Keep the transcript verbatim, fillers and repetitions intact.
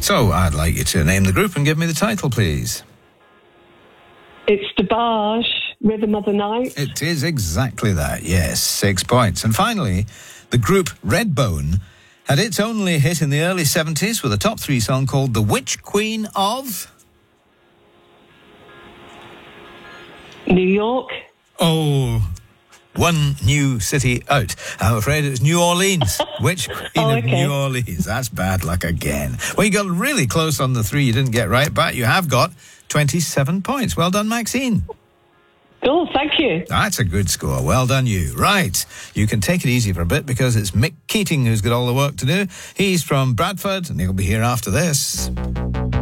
So, I'd like you to name the group and give me the title, please. It's DeBarge, Rhythm of the Night. It is exactly that, yes. Six points. And finally, the group Redbone had its only hit in the early seventies with a top three song called The Witch Queen of... New York. Oh, one new city out. I'm afraid it's New Orleans. Witch Queen oh, of okay. New Orleans. That's bad luck again. Well, you got really close on the three you didn't get right, but you have got twenty-seven points. Well done, Maxine. Cool, thank you. That's a good score. Well done, you. Right. You can take it easy for a bit because it's Mick Keating who's got all the work to do. He's from Bradford and he'll be here after this.